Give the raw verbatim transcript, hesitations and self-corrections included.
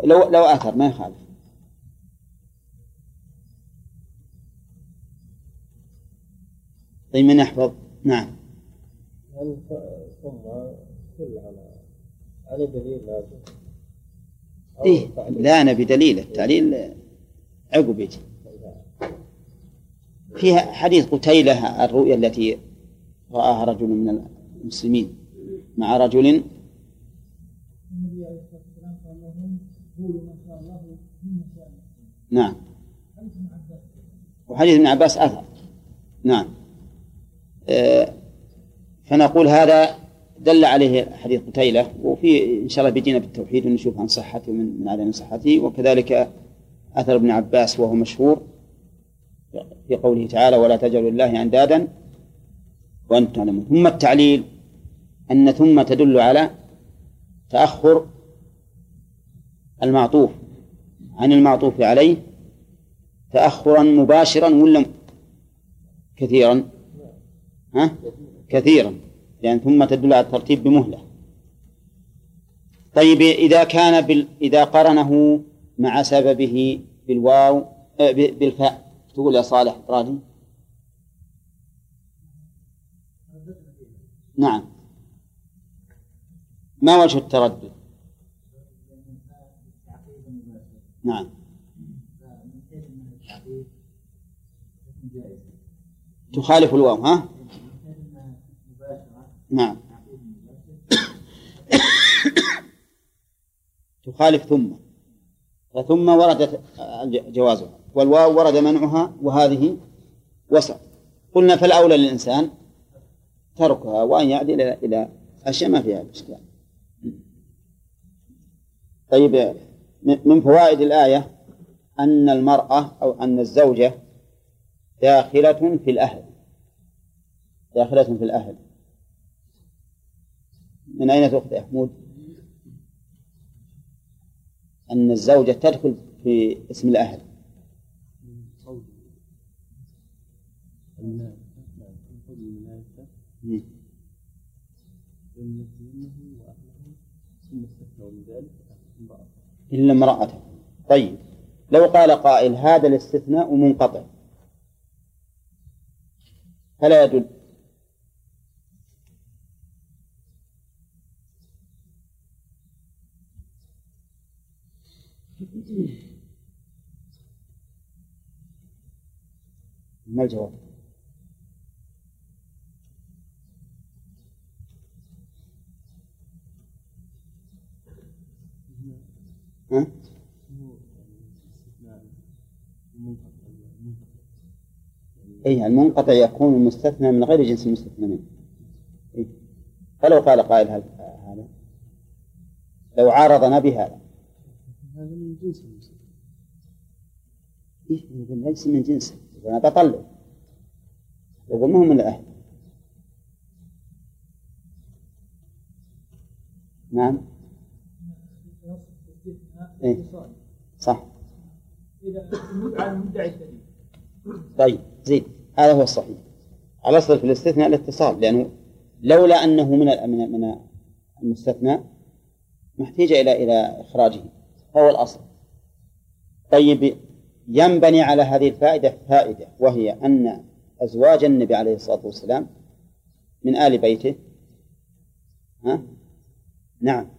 لو لو آثر ما يخالف. طيب من يحفظ؟ نعم. هل ثم كل على على دليل لازم؟ إيه لا أنا بدليل، التعليل عقب يجي. فيها حديث قتيلة الرؤيا التي رآها رجل من المسلمين مع رجل. نعم. وحديث ابن عباس أثر. نعم. آه فنقول هذا دل عليه حديث قتيلة، وفي إن شاء الله بيجينا بالتوحيد ونشوف عن صحته من من عدم صحته. وكذلك أثر ابن عباس وهو مشهور في قوله تعالى ولا تجعلوا لله أندادا وأنتم تعلمون. ثم التعليل أن ثم تدل على تأخر المعطوف عن المعطوف عليه تأخرا مباشرا ولا كثيرا؟ ها؟ كثيرا، يعني ثم تدل على الترتيب بمهلة. طيب إذا كان بال... إذا قرنه مع سببه بالواو آه بالفاء تقول يا صالح راضي؟ نعم. ما وجه التردد؟ نعم. تخالف الواو ها؟ نعم. تخالف ثم، فثم وردت جوازها والواو ورد منعها وهذه وسط. قلنا فالأولى للإنسان تركها وأن يعدل إلى أشياء ما فيها إشكال. طيب من فوائد الآية أن المرأة أو أن الزوجة داخلة في الأهل، داخلة في الأهل. من أين تأخذ يا حمود؟ أن الزوجة تدخل في اسم الأهل. إلا امرأته. طيب لو قال قائل هذا الاستثناء منقطع فلا يدل. ما الجواب؟ ها؟ أي المنقطع يكون المستثنى من غير جنس المستثنى منه. إيه؟ فلو قال قائل هذا لو عارضنا بهذا هذا من جنس المستثنى. إيه ليس من جنسه، أنا تطلع يقول ما هو من الأهل. نعم. إيه؟ صح. طيب زين، هذا هو الصحيح. على أصل في الاستثناء الاتصال، لأنه لولا أنه من من من المستثنى محتاج إلى إلى إخراجه، هو الأصل. طيب ينبني على هذه الفائدة فائدة، وهي أن أزواج النبي عليه الصلاة والسلام من آل بيته. ها؟ نعم